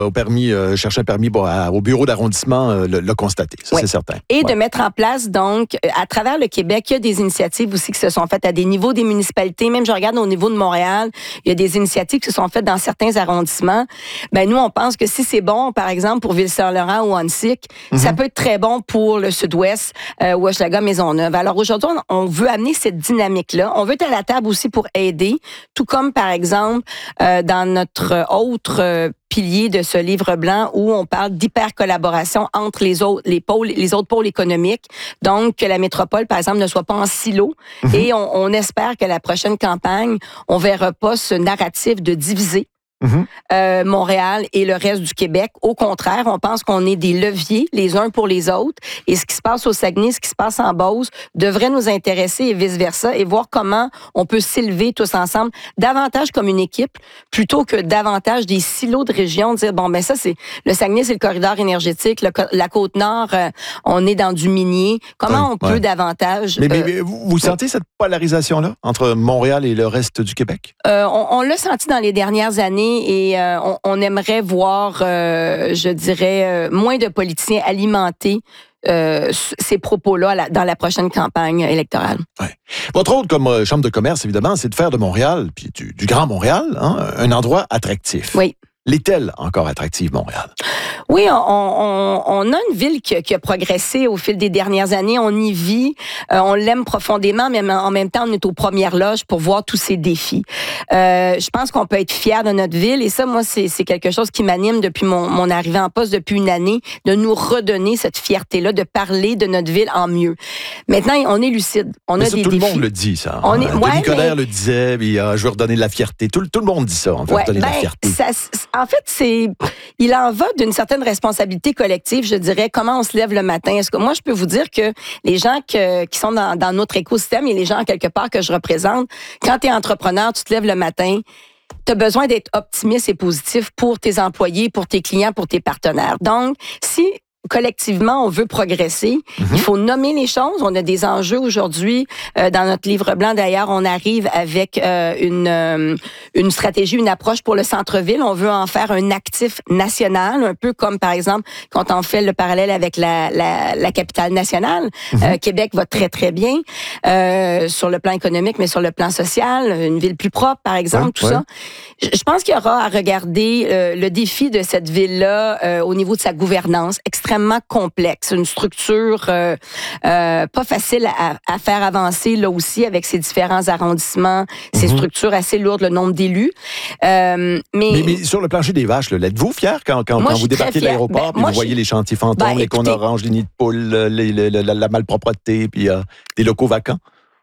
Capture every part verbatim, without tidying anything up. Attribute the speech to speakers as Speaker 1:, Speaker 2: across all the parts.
Speaker 1: au permis, euh, chercher un permis bon, à, au bureau d'arrondissement euh, l'a constaté, ça
Speaker 2: oui.
Speaker 1: c'est certain.
Speaker 2: Et
Speaker 1: ouais.
Speaker 2: de mettre en place, donc, à travers le Québec, il y a des initiatives aussi qui se sont faites à des niveaux des municipalités. Même je regarde au niveau de Montréal, il y a des initiatives qui se sont faites dans certains arrondissements. Ben nous, on pense que si c'est bon, par exemple, pour Ville-Saint-Laurent ou Huntsic, mm-hmm. ça peut être très bon pour le Sud-Ouest, euh, Hochelaga, Maisonneuve. Alors aujourd'hui, on, on veut amener cette dynamique-là. On veut être à la table aussi pour aider, tout comme, par exemple, euh, dans notre autre euh, pilier de ce livre blanc où on parle d'hyper-collaboration entre les autres, les pôles, les autres pôles économiques. Donc, que la métropole, par exemple, ne soit pas en silo. Mm-hmm. Et on, on espère que la prochaine campagne, on verra pas ce narratif de diviser Mm-hmm. Euh, Montréal et le reste du Québec. Au contraire, on pense qu'on est des leviers les uns pour les autres. Et ce qui se passe au Saguenay, ce qui se passe en Beauce, devrait nous intéresser et vice-versa et voir comment on peut s'élever tous ensemble davantage comme une équipe plutôt que davantage des silos de région. Dire, bon, ben ça, c'est le Saguenay, c'est le corridor énergétique. Le, la Côte-Nord, euh, on est dans du minier. Comment oui, on peut ouais. davantage...
Speaker 1: Mais, mais, mais vous, vous sentez cette polarisation-là entre Montréal et le reste du Québec?
Speaker 2: Euh, on on l'a senti dans les dernières années. Et euh, on, on aimerait voir, euh, je dirais, euh, moins de politiciens alimenter euh, ces propos-là la, dans la prochaine campagne électorale.
Speaker 1: Ouais. Votre rôle comme euh, Chambre de commerce, évidemment, c'est de faire de Montréal, puis du, du Grand Montréal, hein, un endroit attractif.
Speaker 2: Oui.
Speaker 1: L'est-elle encore attractive, Montréal?
Speaker 2: Oui, on, on, on a une ville qui, qui a progressé au fil des dernières années. On y vit, euh, on l'aime profondément, mais en même temps, on est aux premières loges pour voir tous ces défis. Euh, je pense qu'on peut être fier de notre ville, et ça, moi, c'est, c'est quelque chose qui m'anime depuis mon, mon arrivée en poste depuis une année, de nous redonner cette fierté-là, de parler de notre ville en mieux. Maintenant, on est lucide. On
Speaker 1: mais
Speaker 2: a
Speaker 1: ça,
Speaker 2: des
Speaker 1: tout
Speaker 2: défis.
Speaker 1: le monde le dit, ça.
Speaker 2: On
Speaker 1: hein?
Speaker 2: est, ouais,
Speaker 1: Denis Coderre
Speaker 2: mais...
Speaker 1: le disait, puis, euh, je veux redonner de la fierté. Tout, tout le monde dit ça, on veut
Speaker 2: ouais,
Speaker 1: redonner
Speaker 2: ben,
Speaker 1: de la fierté.
Speaker 2: Ça, en fait, c'est, il en va d'une certaine responsabilité collective, je dirais, comment on se lève le matin. Est-ce que moi, je peux vous dire que les gens que, qui sont dans, dans notre écosystème et les gens, quelque part, que je représente, quand tu es entrepreneur, tu te lèves le matin, tu as besoin d'être optimiste et positif pour tes employés, pour tes clients, pour tes partenaires. Donc, si collectivement, on veut progresser. Mm-hmm. Il faut nommer les choses. On a des enjeux aujourd'hui. Euh, dans notre livre blanc, d'ailleurs, on arrive avec euh, une, euh, une stratégie, une approche pour le centre-ville. On veut en faire un actif national, un peu comme, par exemple, quand on fait le parallèle avec la, la, la capitale nationale. Mm-hmm. Euh, Québec va très, très bien euh, sur le plan économique, mais sur le plan social. Une ville plus propre, par exemple, ouais, tout ouais. ça. Je, je pense qu'il y aura à regarder euh, le défi de cette ville-là euh, au niveau de sa gouvernance, extrêmement complexe, une structure euh, euh, pas facile à, à faire avancer là aussi avec ses différents arrondissements, mm-hmm. ces structures assez lourdes, le nombre d'élus. Euh, mais,
Speaker 1: mais, mais sur le plancher des vaches, là, êtes-vous fier quand, quand, moi, quand vous débarquez de l'aéroport ben, et vous voyez je... les chantiers fantômes, ben, les cônes oranges, les nids de poules, les, les, la, la malpropreté, puis euh, des locaux vacants?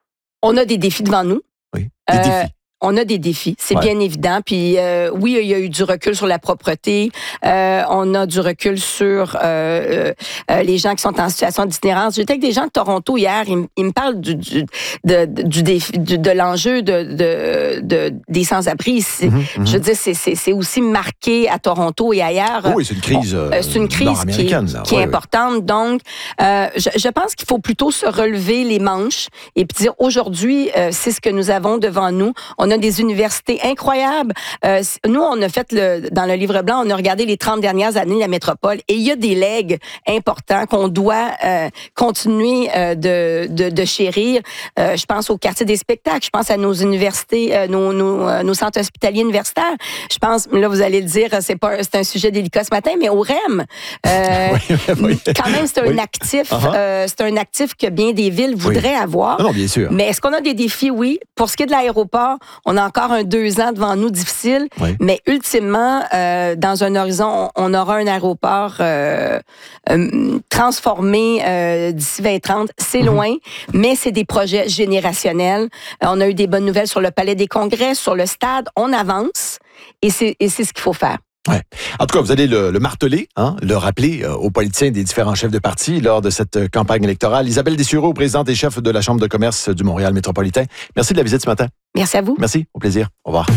Speaker 2: On a des défis devant nous.
Speaker 1: Oui, des
Speaker 2: euh,
Speaker 1: défis.
Speaker 2: On a des défis, c'est
Speaker 1: ouais.
Speaker 2: bien évident. Puis euh, oui, il y a eu du recul sur la propreté. Euh, on a du recul sur euh, euh, les gens qui sont en situation d'itinérance. J'étais avec des gens de Toronto hier. Ils, ils me parlent du, du, de, du défi, du, de l'enjeu de, de, de des sans-abri. C'est, mm-hmm. Je veux dire, c'est, c'est, c'est aussi marqué à Toronto et ailleurs.
Speaker 1: Oui, c'est une crise. Euh,
Speaker 2: c'est une crise qui est, qui est ouais, importante. Ouais. Donc, euh, je, je pense qu'il faut plutôt se relever les manches et puis dire aujourd'hui, euh, c'est ce que nous avons devant nous. On On a des universités incroyables. Euh, nous, on a fait, le, dans le livre blanc, on a regardé les trente dernières années de la métropole et il y a des legs importants qu'on doit euh, continuer euh, de, de, de chérir. Euh, je pense au quartier des spectacles, je pense à nos universités, euh, nos, nos, euh, nos centres hospitaliers universitaires. Je pense, là, vous allez le dire, c'est, pas, c'est un sujet délicat ce matin, mais au R E M, euh, oui, oui. quand même, c'est un oui. actif. Uh-huh. Euh, c'est un actif que bien des villes voudraient oui. avoir.
Speaker 1: Non, non, bien sûr.
Speaker 2: Mais est-ce qu'on a des défis? Oui. Pour ce qui est de l'aéroport, on a encore un deux ans devant nous difficile, oui. mais ultimement, euh, dans un horizon, on, on aura un aéroport euh, euh, transformé euh, d'ici vingt trente. C'est mm-hmm. loin, mais c'est des projets générationnels. Euh, on a eu des bonnes nouvelles sur le Palais des Congrès, sur le stade. On avance et c'est, et c'est ce qu'il faut faire.
Speaker 1: Ouais. En tout cas, vous allez le, le marteler, hein, le rappeler euh, aux politiciens des différents chefs de parti lors de cette euh, campagne électorale. Isabelle Dessureau, présidente et chef de la Chambre de commerce du Montréal métropolitain. Merci de la visite ce matin.
Speaker 2: Merci à vous.
Speaker 1: Merci, au plaisir. Au revoir.